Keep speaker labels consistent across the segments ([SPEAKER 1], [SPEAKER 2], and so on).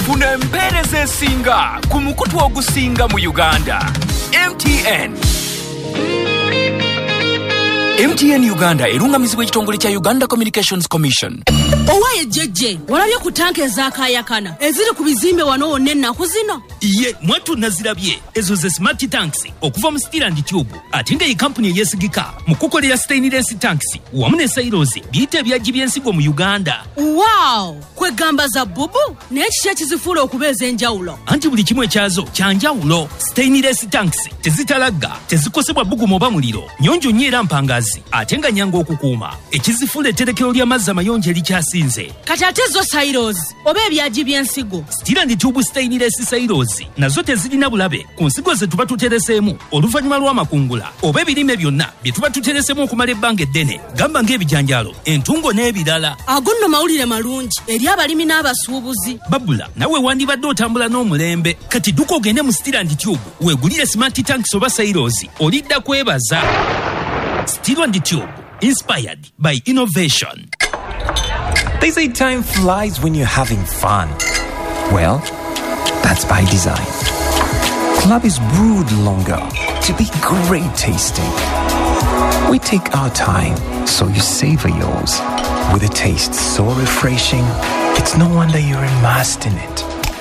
[SPEAKER 1] funa empeereza esinga ku mukutu ogusinga mu Uganda. MTN Uganda erungamizibwa ekitongole kya Uganda Communications Commission.
[SPEAKER 2] Owaye jeje walabye ku tanke ezakayakana eziri ku bizimbe wano wonna ennaku zino.
[SPEAKER 3] Iye mwatu nazirabye ezo ze smart tanks okuva mu Steel and Tube ate nga company yesigika mu kukolera stainless tanks wamu ne silos biyite ebyaji byensigo mu Uganda.
[SPEAKER 2] Wow, kwegamba za bubu n'ekiki ekizifuula okubeeza enjawulo.
[SPEAKER 3] Anti buli kimu ekyazo kyanjawulo. Stainless tanks tezitalagga, tezikosebwa bugumu oba muliro, nyonjo nnyo era mpangazi ate nga nyanga okukuuma. Ekizifuula etterekero ly'amazzi amayonjo erikyasinze.
[SPEAKER 2] Kati ate zo silos oba ebyaji byensigo.
[SPEAKER 3] Steel and Tube stainless silos nazo tezirina bulabe ku nsigo ze tuba tutereseemu oluvannyuma lw'amakungula oba ebirime byonna bye tuba tutereseemu okumala ebbanga eddene, gamba ng'ebijanjaalo, entungo n'ebirala.
[SPEAKER 2] Ago nno mawulire malungi eri abalimi n'abasuubuzi.
[SPEAKER 3] Babula nawe wandibadde otambula n'omulembe, kati dduka ogende mu Steel and Tube weegulire smart tanks oba silos, olidda kwebaza. Steel and Tube, inspired by innovation.
[SPEAKER 4] They say time flies when you're having fun. Well, that's by design. Club is brewed longer to be great tasting. We take our time, so you savor yours. With a taste so refreshing, it's no wonder you're immersed in it.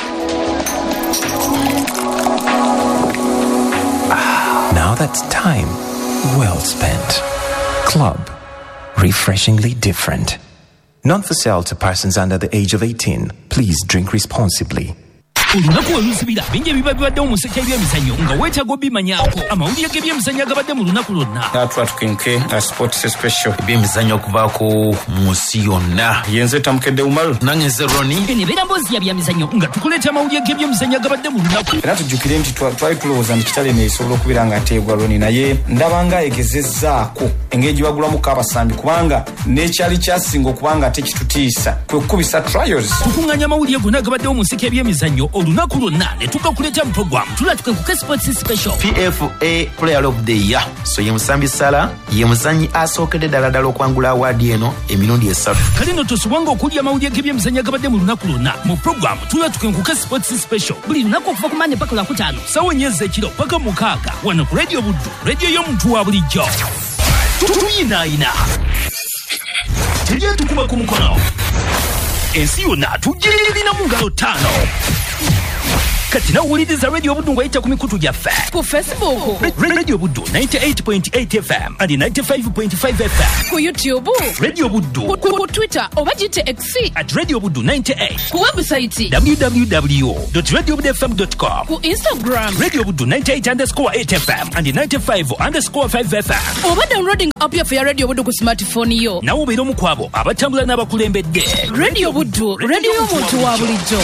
[SPEAKER 4] Now that's time well spent. Club, refreshingly different. Not for sale to persons under the age of 18. Please drink responsibly.
[SPEAKER 3] Olunaku oluzibira bingi ebiba bibadde mu museke by'emizannyo nga weetaaga obimanyaako. Amawulire g'ebyemizannyo agabadde mu lunaku lwonna.
[SPEAKER 5] Twatukenke sports special
[SPEAKER 6] ebyemizannyo okuvaako mu nsi yonna.
[SPEAKER 5] Yenze tamukedde umalu
[SPEAKER 6] nange nze Roni.
[SPEAKER 3] Eno ebeera mboozi ya byemizannyo nga tukuleeta amawulire g'ebyemizannyo agabadde mu lunaku.
[SPEAKER 5] Era tujjukire nti twali tulowooza nti kitale neesobola okubeera nga nteebwa Roni, naye ndaba nga egezezzaako engeri gye bagulamuko abasambi kubanga n'ekyali kyasinga okubanga ate kitutiisa kwe kukubisa trials.
[SPEAKER 3] Tukuŋŋaanya amawulire gonna agabaddewo mu museke ebyemizannyo olunaku lwonna ne tugakuleeta mu program tulatukenkuke sports special.
[SPEAKER 6] PFA Player of the Year so ye Musambi Sala ye muzannyi asookedde ddala okwangula awaadi eno emirundi 3.
[SPEAKER 3] Kale nno tosubwanga okulya amawulire g'ebyemizannyo agabadde mu lunaku lwonna mu program tulatukenkuke sports special buli lunaku okuva ku Monday paka Lwakutaano ssaawa 4 ez'ekiro paka 6 wano ku Radio Buddu, radio y'omuntu wa bulijjo. Tuyinaayina tujye tukuba ku mukono ensi yonna tugirina mu ngalo 5. Kati nawuliriza Radio Buddu ng'ayita ku mikutu gyaffe
[SPEAKER 2] Ku Facebook,
[SPEAKER 3] Radio Buddu 98.8 FM and 95.5 FM.
[SPEAKER 2] ku YouTube,
[SPEAKER 3] Radio Buddu
[SPEAKER 2] ku Twitter oba gite X,
[SPEAKER 3] at Radio Buddu 98.
[SPEAKER 2] ku website,
[SPEAKER 3] www.radiobuddufm.com.
[SPEAKER 2] ku Instagram,
[SPEAKER 3] Radio Buddu 98_8 FM and 95_5 FM.
[SPEAKER 2] oba downloading app yaffe ya Radio Buddu ku smartphone yo.
[SPEAKER 3] Nawe obeera omu ku abo abatambula n'abakulembedde.
[SPEAKER 2] Radio Buddu, radio y'omuntu wa bulijjo.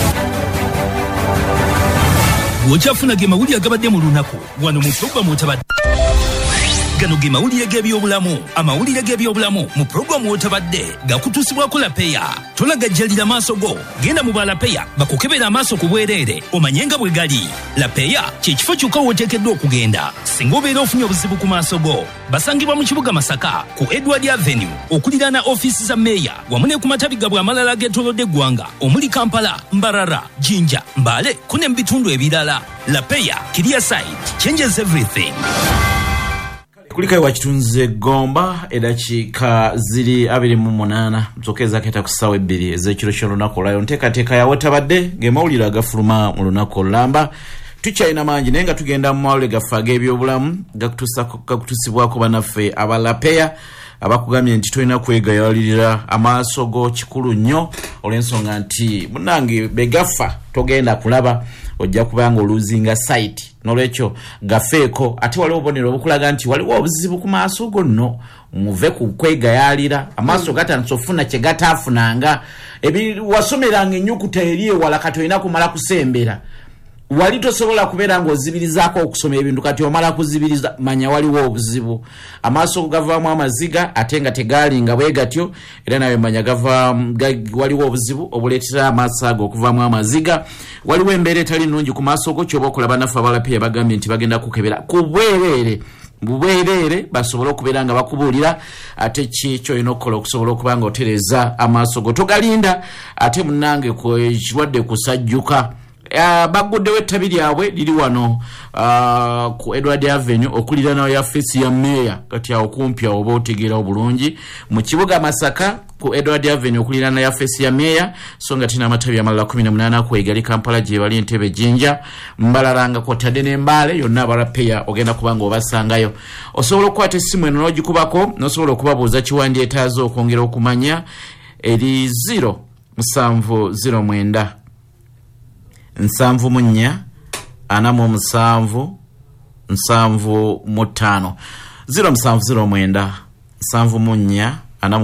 [SPEAKER 3] Bw'okyafuna ge mawulire agabadde mu lunaku wano mu program otabadde. Gano ge mawulire g'ebyobulamu. Amawulire g'ebyobulamu mu program otabadde gakutuusibwako Lapeya. Tolagajjalira maaso go, genda mu Balapeya bakukebera amaaso ku bwereere omanye nga bwe gali. Lapeya kye kifo kyokka w'oteekeddwa okugenda singa obeera ofunye obuzibu ku maaso go. Basangibwa mu kibuga Masaka ku Edward Avenue okuliraana ofiisi za Meya wamu ne ku matabi gabwe amalala ag'etoolodde eggwanga omuli Kampala, Mbarara, Jinja, Mbale kune mu bitundu ebirala. Lapeya Clear Site changes everything.
[SPEAKER 7] Kulika wa kitunze Gomba edakiika ziri 28 mtokeza keta kusawe 2 ezekiro ky'olunaku lwayo nteekateeka ya wotabadde ng'emawulire agafuluma mu lunaku lamba. Tukyalina mangi naye nga tugenda mu mawulire gaffe ag'ebyobulamu gakutusibwako bannaffe abalapeya abakugambye nti tolina kwegayalirira amaaso go kikulu nnyo olw'ensonga nti munnange begafa togenda kulaba ojja kubanga oluzinga site n'olwekyo gafeeko ate waliwo obubonero obukulaga nti waliwo obuzibu ku maaso go nno muve ku kwegayalira amaaso gatandise ofuna kye gataafunanga wasomeranga ennyukuta eri ewala kati olina kumala kusembera wali tosobola kubeera ng'ozibirizaako okusoma ebintu kati omala kuzibiriza manya waliwo obuzibu amaaso gavaamu amaziga ate nga tegaalinga bwe gatyo era nawe manya waliwo obuzibu obuleetera amaaso ago okuvaamu amaziga waliwo embeera etali nnungi ku maaso go kyoba okulaba naffe abalapeya bagambye nti bagenda kukebera ku bwereere bubwerere basobole okubeera nga bakubuulira ate kikyo olina okukola okusobola okuba nga otereza amaaso go togalinda ate munnange ekirwadde kusajjuka baguddewo ettabi lyabwe liri wano ku Edward Avenue okuliraana ya fesi ya meya kati awo kumpi awo oba otegeerawo bulungi mu kibuga Masaka ku Edward Avenue okuliraana ya fesi ya meya so nga tina amatabi amalala 18 kwegali Kampala gye bali Entebbe Jinja Mbalalanga kwotadde n'Embale yonna abalapeya ogenda kubanga obasangayo osobola okukwata essimu eno n'ogikubako n'osobola okubabuuza kiwandyetaaza okwongera okumanya eri 0709 7 4 7 0709 7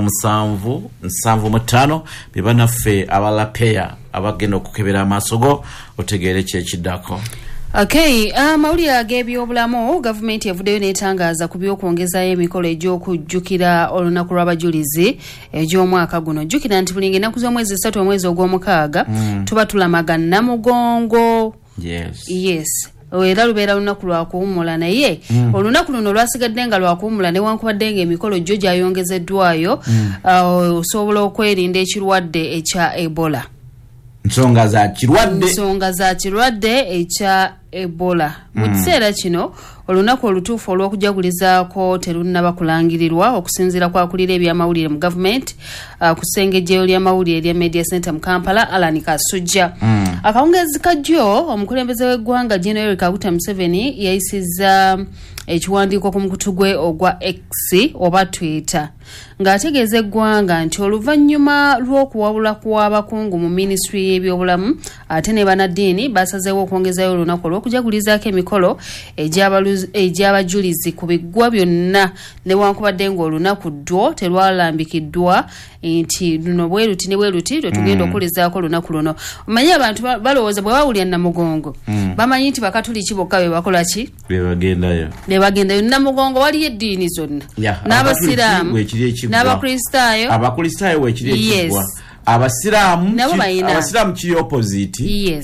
[SPEAKER 7] 4 bebanaffe abalapeya abagenda okukebera amaaso go otegeere kyekiddako.
[SPEAKER 8] Okay, mawulire ag'ebyobulamu gavumenti evuddeyo n'etangaaza ku by'okwongezayo emikolo egy'okujjukira olunaku lw'abajulizi egy'omwaka guno. Jjukira nti buli ng'ennaku z'omwezi 3 omwezi ogw'omukaaga tuba tulamaga Namugongo. Yes. Era lubeera lunaku lwa kuwummula naye olunaku luno lwasigadde nga lwa kuwummula newankubadde ng'emikolo gyo gyayongezeddwayo osobola okwerinda ekirwadde ekya Ebola.
[SPEAKER 7] Nsonga za kirwadde ekya Ebola. Mu kiseera kino olunaku olutuufu olw'okujagulizaako terunnaba kulangirirwa okusinziira kwakulira ebyamawulire mu gavumenti ku ssengejjeyo ly'amawulire erya Media Center mu Kampala Alan Kasujja. Akawungeezi kajjo omukulembeze w'eggwanga General Kaguta Museveni yayisizza ekiwandiiko ku mukutu gwe ogwa X oba Twitter ng'ategeeza eggwanga nti oluvannyuma lw'okuwabula kw'abakungu mu minisitule y'ebyobulamu ate ne bannaddiini basazeewo okwongezayo olunaku olw'okujagulizaako emikolo egy'abajulizi ku biggwa byonna newankubadde ng'olunaku ddwo terwalambikiddwa nti luno bwe luti ne bwe luti lwe tugenda okulizaako olunaku luno. Omanyi abantu balowooza bwe bawulira Namugongo bamanyi nti bakatuliki bokka be bakola ki? Bebagendayo. Namugongo waliyo eddiini zonna n'abasiraamu n'abakristaayo. Abakristaayo weekiri ekigwa abasiraamu kiri opposite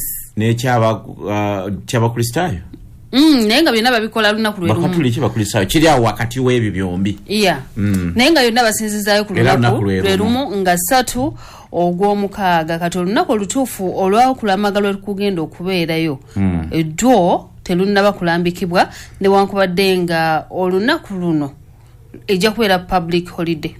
[SPEAKER 7] n'ekyabakristaayo.
[SPEAKER 8] Naye nga byonna babikola lunaku lwe lumu.
[SPEAKER 7] Bakatuliki bakristaayo kiri awo wakati w'ebyo byombi.
[SPEAKER 8] Naye nga byonna basinzizaayo ku lunaku lwe lumu nga 3 ogw'omukaaga kati olunaku olutuufu olw'okulamaga lwe kugenda okubeerayo eddwo terunnaba kulambikibwa newankubadde nga olunaku luno ejja kubeera public holiday.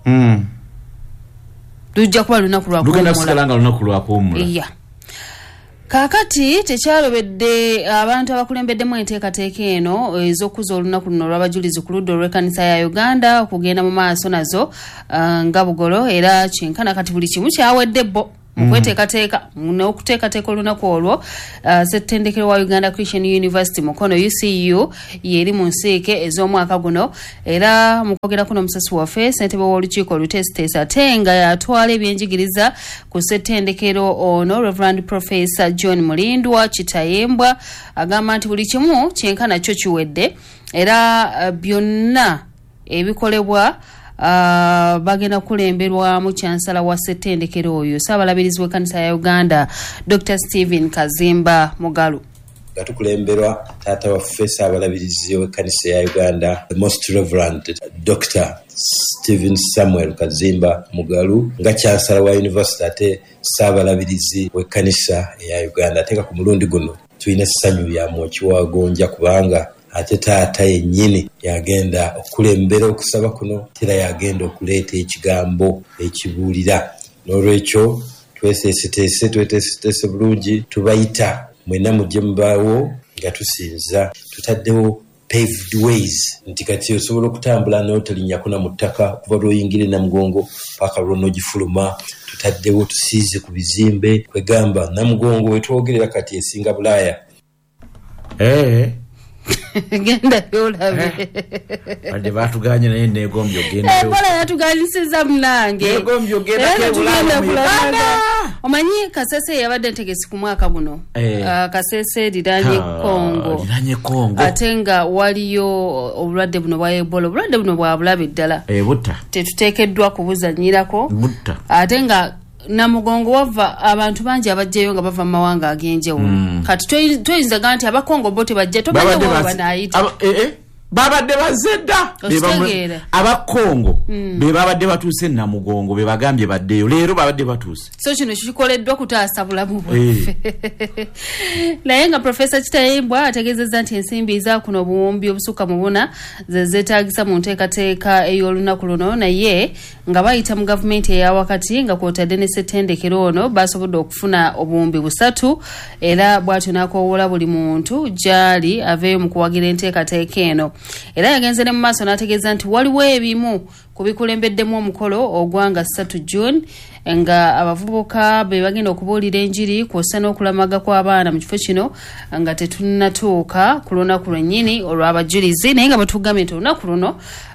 [SPEAKER 8] Lujja kuba lunaku lwakuwummula. Kaakati tekyalobedde abantu abakulembeddemu enteekateeka eno ez'okuza olunaku luno olw'abajulizi ku ludda olw'ekkanisa ya Uganda okugenda mu maaso nazo nga bugolo era kyenkana kati buli kimu kyawedde bbo okweteekateeka n'okuteekateeka olunaku olwo. Ssettendekero wa Uganda Christian University Mukono UCU yeri mu nsiike ez'omwaka guno era mu kwogera kuno omusasi waffe ssentebe w'olukiiko olutesiteesa ate nga yatwala ebyenjigiriza ku ssettendekero ono Reverend Professor John Mulindwa Kitayembwa agamba nti buli kimu kyenkana kyo kiwedde era byonna ebikolebwa bagenda kulemberwamu kyansala wa ssettendekero oyo Ssaabalabirizi w'ekkanisa ya Uganda Dr. Stephen Kazimba Mugalu.
[SPEAKER 9] Gatukulemberwa taata waffe Ssaabalabirizi w'ekkanisa ya Uganda the Most Reverend Dr. Stephen Samuel Kazimba Mugalu nga kyansala wa University ate Ssaabalabirizi w'ekkanisa ya Uganda. Ate ku mulundi guno tulina essanyu lya Mwokiwagonja kubanga ate taata yennyini yagenda okulembera okusaba kuno tera yagenda okuleeta ekigambo ekibuulira. N'olwekyo tweteesiteese bulungi tubayita mwenna mujje mubaawo nga tusinza tutaddewo paved ways nti kati osobola okutambula n'otolinnyako na mu ttaka kuva lw'oyingira Namugongo paka lw'onoogifuluma. Tutaddewo tusiize ku bizimbe kwegamba Namugongo wetwogerera kati esinga Bulaaya.
[SPEAKER 8] Genda yolabe.
[SPEAKER 7] Ade batuganye naye negombyo genda.
[SPEAKER 8] Ebola yatuganyisiza munange.
[SPEAKER 7] Negombyo genda kebula.
[SPEAKER 8] Omanyi Kasese yabadde ntegesi ku mwaka guno. Kasese lidanye Kongo.
[SPEAKER 7] Lidanye Kongo.
[SPEAKER 8] Atenga waliyo obulwadde buno bwa Ebola. Obulwadde buno bwa bulabe ddala.
[SPEAKER 7] Butta.
[SPEAKER 8] Tetuteekeddwa kubuzanyirako.
[SPEAKER 7] Butta.
[SPEAKER 8] Atenga Namugongo wava abantu bangi abajjayo nga bava mu mawanga ag'enjawulo. Kati toyinza ganti abakongo bote bajja tomanyi wa banayita.
[SPEAKER 7] babadde bazedda abakongo be babadde batuuse Namugongo be bagambye baddeyo leero babadde batuuse
[SPEAKER 8] so kino kikoleddwa kutaasa bulamu bwaffe naye nga Professor Kitayimbwa ategeezezza nti ensimbi eza kuno obuwumbi obusukka mu buna ze zeetaagisa mu nteekateeka ey'olunaku luno naye nga bayita mu gavumenti eya wakati nga kwotadde ne ssettendekero ono basobodde okufuna obuwumbi 3 era bw'atyo n'akoowoola buli muntu gy'ali aveeyo mu kuwagira enteekateeka eno. Era yagenze ne mu maaso n'ategeeza nti waliwo ebimu ku bikulembeddemu omukolo ogwanga 3 June nga abavubuka be bagenda okubuulira enjiri kw'ossa n'okulamaga kw'abaana mu kifo kino nga tetunnatuuka ku lunaku lwennyini olw'abajulizi naye nga batugambye nti olunaku luno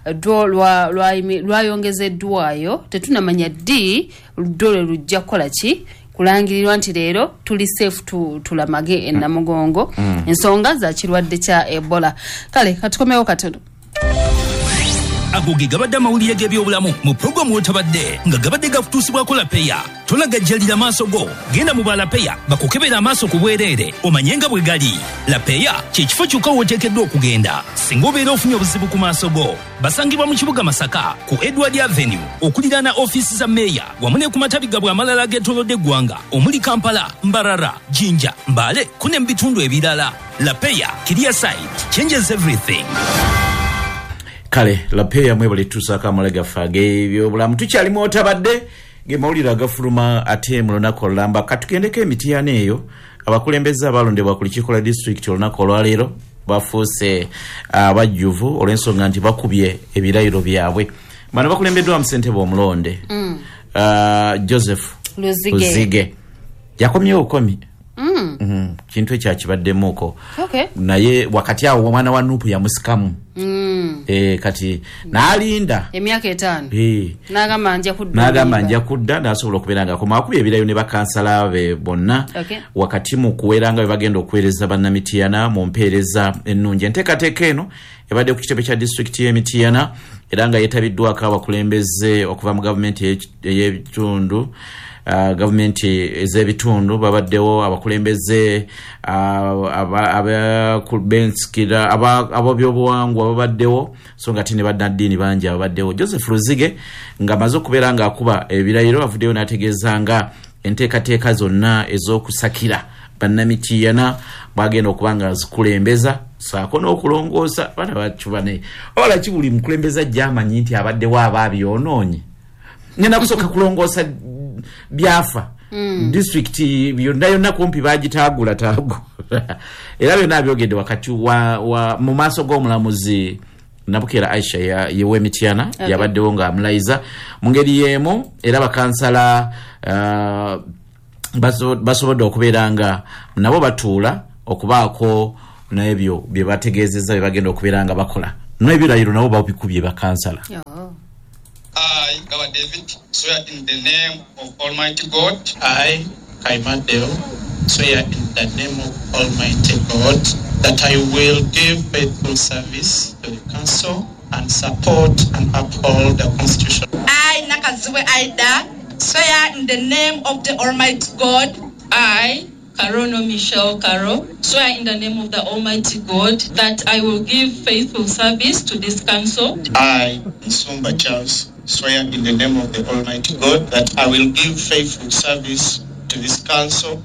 [SPEAKER 8] lwayongezeddwayo tetunnamanya ddi dole lujja kukola ki kulangirirwa nti leero tuli safe tulamage Namugongo ensonga za kirwadde kya Ebola. Kale katukomewo katono.
[SPEAKER 3] Ago ge gabadde amawulire g'ebyobulamu mu programu wetabadde nga gabadde gafutuusibwako Lapeya. Tolagajjalira maaso go, genda mu Balapeya bakukebera amaaso ku bwereere omanye nga bwe gali. Lapeya kyekifo kyokka w'oteekeddwa okugenda singa obeera ofunye obuzibu ku maaso go. Basangibwa mu kibuga Masaka ku Edward Avenue okuliraana ofiisi za Meya wamu ne ku matabi gabwe amalala ageetoolodde eggwanga omuli Kampala, Mbarara, Jinja, Mbale kune mu bitundu ebirala. Lapeya Clear Sight changes everything.
[SPEAKER 7] Kale Lapeya mwebale tusaka amalega fage ebyobulamu tukyalimu otabadde ge mawulire agafuluma ate mu lunaku olulamba katugendeko emitiyano eyo abakulembeze abalondebwa ku lukiiko lwa district olunaku olwaleero bafuuse abajjuvu olw'ensonga nti bakubye ebirayiro byabwe. Bano bakulembeddwa mu ssentebe omulonde Joseph Luzige yakomyewo okomi kintu ekyakibaddemuuko naye wakati awo omwana wa Nuupu yamusikamu kati n'alinda
[SPEAKER 8] emyaka 5 n'agamba nja kudda
[SPEAKER 7] n'asobola okubeera nga kumakubi ebirayo ne bakansala be bonna wakati mu kuweera nga bagenda okuweereza bannamitiyana mu mpeereza ennungi. Enteekateeka eno ebadde ku kitebe kya disitulikiti y'Emitiyana era nga yeetabiddwako abakulembeze okuva mu gavumenti ey'ebitundu gavumenti ez'ebitundu babaddewo abakulembeze ababensikira ab'ebyobuwangwa babaddewo so nga ate ne bannaddiini bangi ababaddewo. Joseph Luzige ng'amaze okubeera ng'akuba ebirayiro avuddeyo n'ategeeza nga enteekateeka zonna ez'okusakira bannamitiyana bagenda okuba nga zikulembeza saako n'okulongoosa bana bacubane ola kibuli mukulembeza ajjamanyi nti abaddewo abaabyonoonye ngenda kusooka kulongoosa byafa district yonna kumpi bagitaagula era byonna byogedde wakati wa mu maaso g'omulamuzi Nabukera Aisha y'Emitiyana yabaddewo nga amulayiza mu ngeri y'emu era bakansala basobodde okubeera nga nabo batuula okubaako n'ebyo bye bategeezezza bye bagenda okubeera nga bakola n'ebirayiro nabo babikubye bakansala.
[SPEAKER 10] I, Gawa David, swear in the name of Almighty God. I, Kaimadeo, swear in the name of Almighty God that I will give faithful service to the council and support and uphold the Constitution.
[SPEAKER 11] I, Nakazue Aida, swear in the name of the Almighty God. I, Karono Michelle Karo, swear in the name of the Almighty God that I will give faithful service to this council.
[SPEAKER 10] I, Nsumba Charles, swear in the name of the Almighty God that I will give faithful service to this council.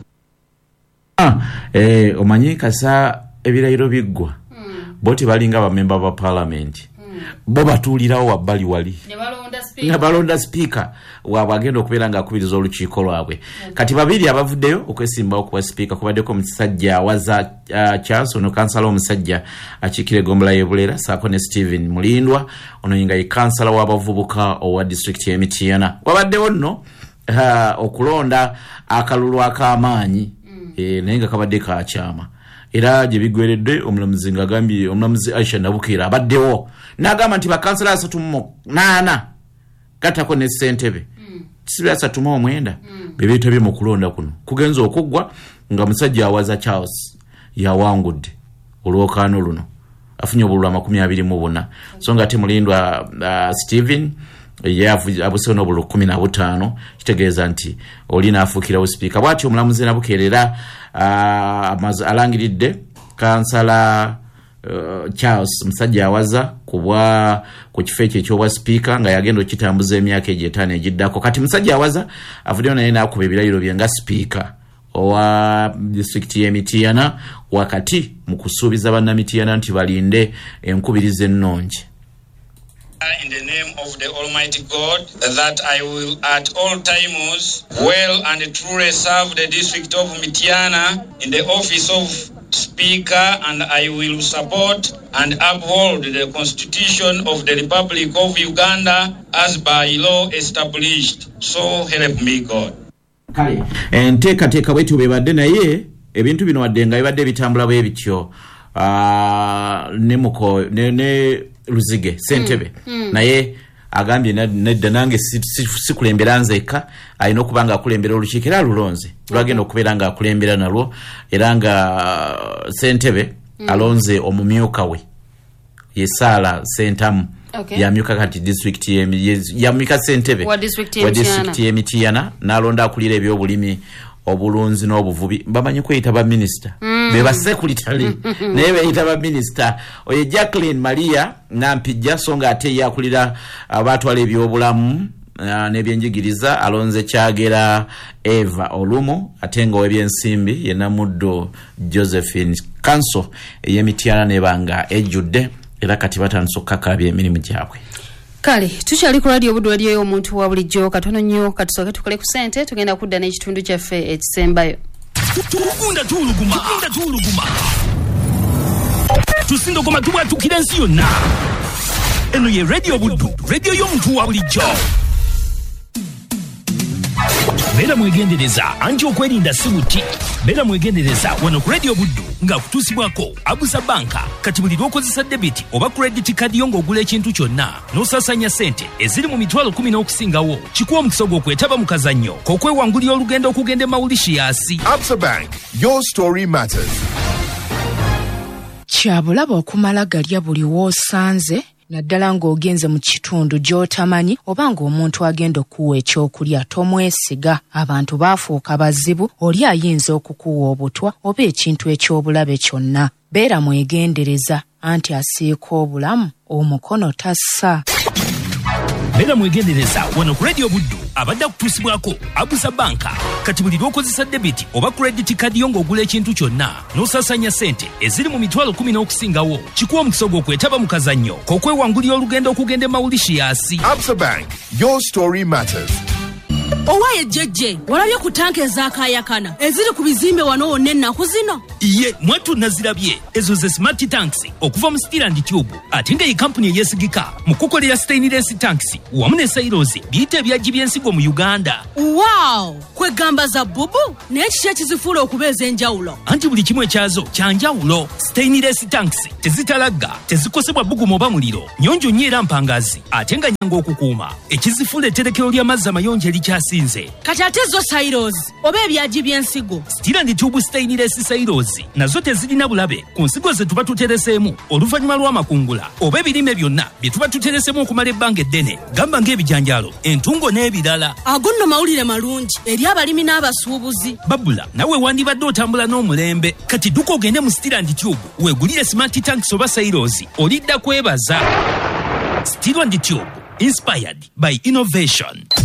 [SPEAKER 7] Omanyi kasa ebirayiro biggwa boti balinga bamemba ba parliament bo batuulirawo wabbali wali ne balonda speaker wabagenda okubeera nga akubiriza olukiiko lwabwe kati babiri abavuddeyo okwesimbawo kuba speaker kubaddeko omusajja waza Charles ono kansala omusajja akiikira Eggombolola y'Ebulera saako ne Stephen Mulindwa ono nga ye kansala w'abavubuka owa district y'Emitiyana wabaddewo nno okulonda akalulu ak'amaanyi naye nga kabadde kakyama era gye bigweredde omulamuzi ng'agambye omulamuzi Aisha Nabukera abaddewo n'agamba nti bakansala 38 gatako ne ssentebe kisibya 39 bebeetabye mu kulonda kuno kugenza okuggwa nga musajja awaza Charles yawangudde olwokaano luno afunye obululu 24 so nga ate Mulindwa Stephen abusewo n'obululu 15 kitegeeza nti oli n'afuukirawo sipiika bw'atyo omulamuzi Nabukera era alangiridde kansala Charles musajja awaza kubwa ku kifo eky'obwa speaker nga yagenda okitambuza emyaka egy'etaano egiddako. Kati musajja awaza avuddeyo naye n'akuba ebirayiro bye nga speaker owa district y'e Mityana wakati mu kusuubiza bannamityana nti balinde enkubiriza ennungi.
[SPEAKER 10] In the name of the Almighty God, that I will at all times well and truly serve the district of Mityana in the office of Speaker, and I will support and uphold the Constitution of the Republic of Uganda as by law established. So help me God.
[SPEAKER 7] Enteekateeka bwetu bebadde naye ebintu bino wadde nga bibadde bitambula bwe bityo ne Luzige Ssentebe naye agambye nedda nange sikulembera nzeka alina okuba nga akulembera olukiiko era alulonze lwagenda okubeera nga akulembera nalwo era nga Ssentebe alonze omumyuka we Yesaala Sentamu yamyuka kati district yamyuka Ssentebe wa district y'e Mityana n'alonda akulira ebyobulimi obulunzi n'obuvubi bamanyi kweyita ba minister beba secretary naye beyita ba minister oye Jacqueline Maria Nampijja songa ate yakulira abatwala ebyobulamu n'ebyenjigiriza alonze Kyagera Eva Olumo atenga w'ebyensimbi ye Namuddo Josephine Kanso y'e Mityana nebanga ejjudde era kati batandise okukakabya emirimu gyabwe.
[SPEAKER 8] Kale tukyali ku radio budde radio y'omuntu wa bulijjo katono nnyo katusooke tukole ku ssente tugenda kudda n'ekitundu kyaffe ekisembayo.
[SPEAKER 3] Tukunda tuuluguma tusindogoma tubwatukira ensi yonna. Eno ye radio buddu radio y'omuntu wa bulijjo. Beera mwegendereza anti okwerinda si buti. Beera mwegendereza wano ku radio buddu nga kutuusibwako Abusa Banka kati buli lw'okozesa debit oba credit card yo ng'ogula ekintu kyonna n'osasanya ssente eziri mu mitwalo 10 n'okusingawo kikuwa omukisa gw'okwetaba mu kazannyo k'okwewangulira olugendo okugenda e Mauritius.
[SPEAKER 12] Absa Bank, your story matters.
[SPEAKER 13] Kyabulaba okumala galya buli w'osanze naddala ng'ogenze mu kitundu gy'otamanyi oba ng'omuntu agenda okuwa ekyokulya tomwesiga. Abantu baafuuka bazibu oli ayinza okukuwa obutwa oba ekintu eky'obulabe kyonna. Beera mwegendereza anti asiika obulamu omukono tassa.
[SPEAKER 3] Beera mwegendereza wano ku radio buddu abadde akutuusibwako Abusa Banka kati buli lw'okozesa debit oba credit card yo ng'ogula ekintu kyonna n'osasanya ssente eziri mu mitwalo 10 n'okusingawo kikuwa omukisa gw'okwetaba mu kazannyo k'okwewangulira olugendo okugenda e Mauritius.
[SPEAKER 12] Absa Bank, your story matters.
[SPEAKER 2] Owaye jjejje walabye ku tanke ez'akaayakana eziri ku bizimbe wano wonna ennaku zino.
[SPEAKER 3] Ye mwatu nazirabye ezo ze smart tanks okuva mu Steel and Tube ate nga ye kampuni eyesigika mu kukolera stainless tanks wamu ne silos biyita ebyaggi by'ensigo mu Uganda.
[SPEAKER 2] Wow! Kwegamba za bubu naye kiki ekizifuula okubeeza enjawulo?
[SPEAKER 3] Anti buli kimu ekyazo kya njawulo. Stainless tanks tezitalagga tezikosebwa bbugumu oba muliro nyonjo nnyo era mpangazi ate nga nyangu okukuuma ekizifuula etterekero ly'amazzi amayonjo erikyasinze.
[SPEAKER 2] Kati ate zo silos oba ebyaggi by'ensigo
[SPEAKER 3] Steel and Tube stainless silos nazo tezirina bulabe ku nsigo ze tuba tutereseemu oluvannyuma lw'amakungula oba ebirime byonna bye tuba tutereseemu okumala ebbanga eddene gamba ng'ebijanjaalo entungo n'ebirala.
[SPEAKER 2] Ago nno mawulire malungi eri abalimi n'abasuubuzi.
[SPEAKER 3] Babula nawe wandibadde otambula n'omulembe kati dduka ogende mu Steel and Tube weegulire smart tanks oba silos olidda kwebaza. Steel and Tube, inspired by innovation.